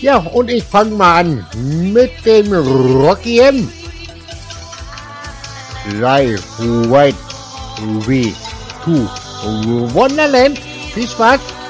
Ja, und ich fange mal an mit dem Rocky M. Fly White Way to Wonderland. Viel Spaß!